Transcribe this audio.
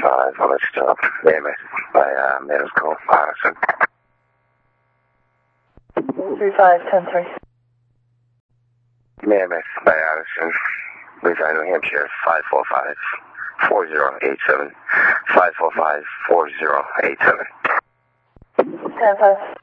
5 on the stop. Name it by Middlescough, Patterson. 3510-3. Name it by Addison. Louisiana, New Hampshire, 545-4087. 545-4087. 10-5.